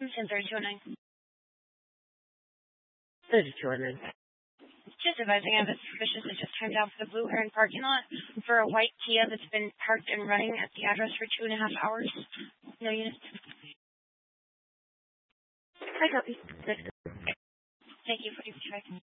10-3209. 3209. Just advising, I have a suspicious that just timed out for the Blue Heron parking lot for a white Kia that's been parked and running at the address for 2.5 hours. No units. I copy. Thank you for your check.